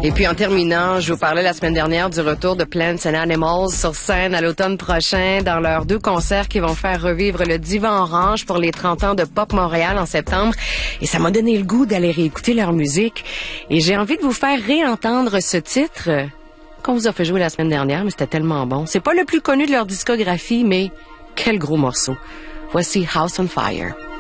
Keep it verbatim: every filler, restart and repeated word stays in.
Et puis en terminant, je vous parlais la semaine dernière du retour de Plants and Animals sur scène à l'automne prochain dans leurs deux concerts qui vont faire revivre le Divan Orange pour les trente ans de Pop Montréal en septembre. Et ça m'a donné le goût d'aller réécouter leur musique. Et j'ai envie de vous faire réentendre ce titre qu'on vous a fait jouer la semaine dernière, mais c'était tellement bon. C'est pas le plus connu de leur discographie, mais quel gros morceau. Voici House on Fire.